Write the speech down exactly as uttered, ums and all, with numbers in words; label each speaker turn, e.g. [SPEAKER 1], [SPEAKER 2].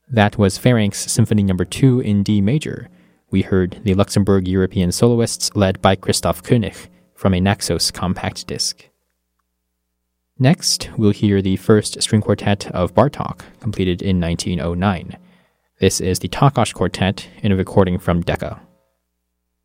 [SPEAKER 1] That was Ferencz Symphony Number two in D major. We heard the Luxembourg European soloists led by Christoph Koenig from a Naxos compact disc. Next, we'll hear the first string quartet of Bartók, completed in nineteen oh nine. This is the Takács Quartet in a recording from Decca.